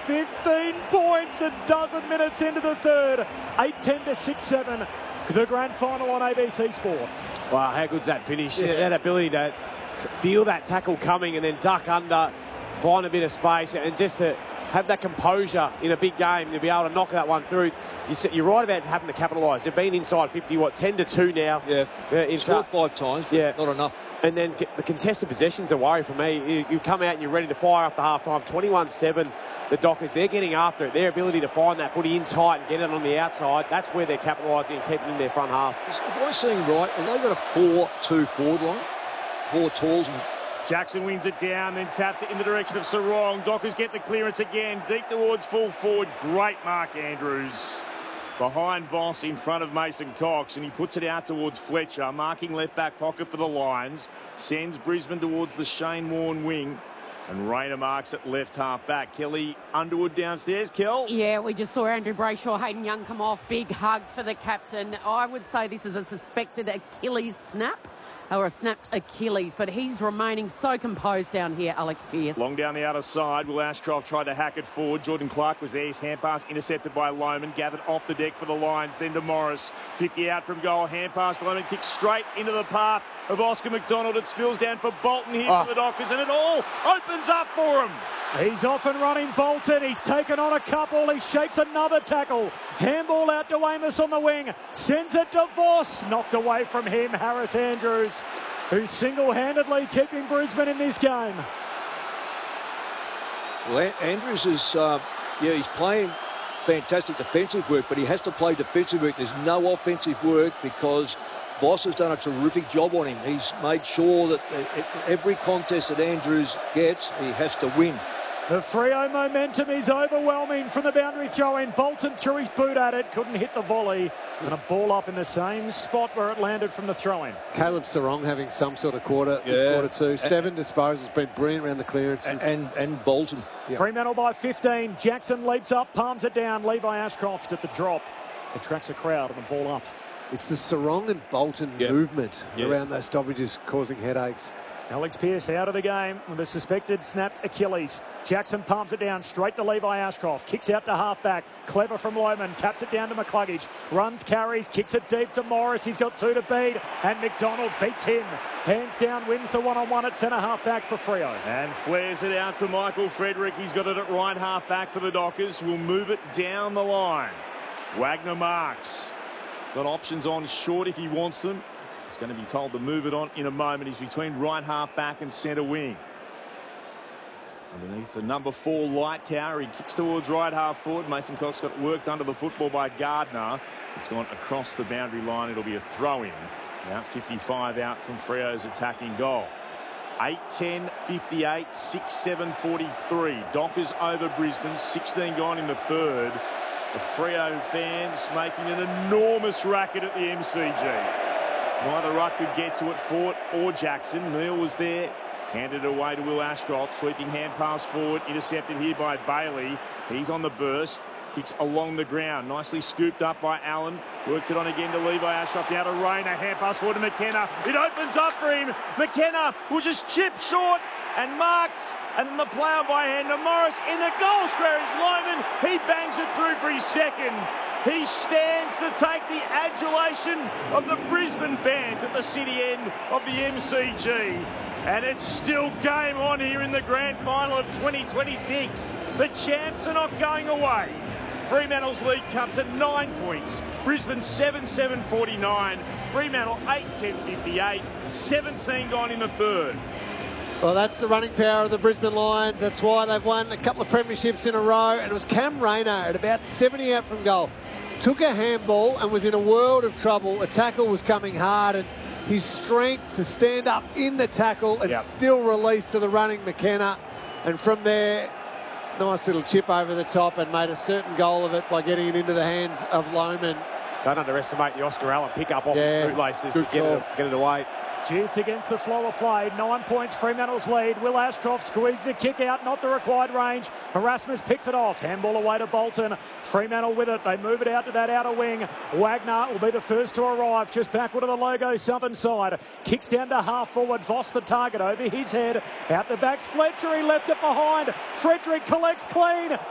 15 points a dozen minutes into the third. 8-10 to 6-7. The grand final on ABC Sport. Wow, how good's that finish? Yeah. That ability to feel that tackle coming and then duck under, find a bit of space, and just to have that composure in a big game to be able to knock that one through. You're right about having to capitalise. They've been inside 50, 10-2 now. Yeah, scored 5 times, but not enough. And then the contested possession's a worry for me. You come out and you're ready to fire after half-time. 21-7, the Dockers, they're getting after it. Their ability to find that footy in tight and get it on the outside, that's where they're capitalising and keeping in their front half. Am I seeing right? Have they got a 4-2 forward line? 4 talls and... Jackson wins it down, then taps it in the direction of Sarong. Dockers get the clearance again, deep towards full forward. Great Mark Andrews. Behind Voss, in front of Mason Cox, and he puts it out towards Fletcher, marking left back pocket for the Lions. Sends Brisbane towards the Shane Warne wing. And Rayner marks at left half back. Kelly Underwood downstairs. Kel? Yeah, we just saw Andrew Brayshaw, Hayden Young come off. Big hug for the captain. I would say this is a suspected Achilles snap. Or a snapped Achilles, but he's remaining so composed down here, Alex Pearce. Long down the outer side, Will Ashcroft tried to hack it forward. Jordan Clark was there. His hand pass intercepted by Lohman, gathered off the deck for the Lions, then to Morris. 50 out from goal, hand pass to Lohman, kicks straight into the path of Oscar McDonald. It spills down for Bolton here for the Dockers, and it all opens up for him. He's off and running, Bolton. He's taken on a couple. He shakes another tackle. Handball out to Amos on the wing. Sends it to Voss. Knocked away from him, Harris Andrews, who's single-handedly keeping Brisbane in this game. Well, Andrews is, he's playing fantastic defensive work, but he has to play defensive work. There's no offensive work because Voss has done a terrific job on him. He's made sure that every contest that Andrews gets, he has to win. The Freo momentum is overwhelming from the boundary throw-in. Bolton threw his boot at it, couldn't hit the volley, and a ball up in the same spot where it landed from the throw-in. Caleb Sarong having some sort of quarter this quarter too. 7 disposals, been brilliant around the clearances. And Bolton. Yep. Fremantle by 15. Jackson leaps up, palms it down. Levi Ashcroft at the drop. Attracts a crowd and the ball up. It's the Sarong and Bolton movement around those stoppages causing headaches. Alex Pearce out of the game with a suspected snapped Achilles. Jackson palms it down straight to Levi Ashcroft. Kicks out to half-back. Clever from Lohman. Taps it down to McCluggage. Runs, carries, kicks it deep to Morris. He's got 2 to beat. And McDonald beats him. Hands down, wins the one-on-one at centre half-back for Freo. And flares it out to Michael Frederick. He's got it at right half-back for the Dockers. Will move it down the line. Wagner marks. Got options on short if he wants them. He's going to be told to move it on in a moment. He's between right half back and centre wing. Underneath the number 4 light tower, he kicks towards right half forward. Mason Cox got worked under the football by Gardner. It's gone across the boundary line. It'll be a throw-in. Now 55 out from Freo's attacking goal. 8-10, 58, 6-7, 43. Dockers over Brisbane. 16 gone in the third. The Freo fans making an enormous racket at the MCG. Neither ruck could get to it, Fort or Jackson. Neal was there. Handed it away to Will Ashcroft. Sweeping hand pass forward. Intercepted here by Bailey. He's on the burst. Kicks along the ground. Nicely scooped up by Allen. Worked it on again to Levi Ashcroft. Now to Rayner. Hand pass forward to McKenna. It opens up for him. McKenna will just chip short and marks. And then the play on by hand to Morris. In the goal square is Lohman. He bangs it through for his second. He stands to take the adulation of the Brisbane fans at the city end of the MCG. And it's still game on here in the grand final of 2026. The champs are not going away. Fremantle's lead comes at 9 points. Brisbane 7-7-49. Fremantle 8-10-58. 17 gone in the third. Well, that's the running power of the Brisbane Lions. That's why they've won a couple of premierships in a row. And it was Cam Rayner at about 70 out from goal. Took a handball and was in a world of trouble. A tackle was coming hard, and his strength to stand up in the tackle and still release to the running McKenna. And from there, nice little chip over the top and made a certain goal of it by getting it into the hands of Lohman. Don't underestimate the Oscar Allen pick up off his bootlaces to get it away. Jutes against the flow of play. 9 points, Fremantle's lead. Will Ashcroft squeezes a kick out, not the required range. Erasmus picks it off. Handball away to Bolton. Fremantle with it. They move it out to that outer wing. Wagner will be the first to arrive. Just backward of the logo, southern side. Kicks down to half forward. Voss the target over his head. Out the backs, Fletcher. He left it behind. Frederick collects clean.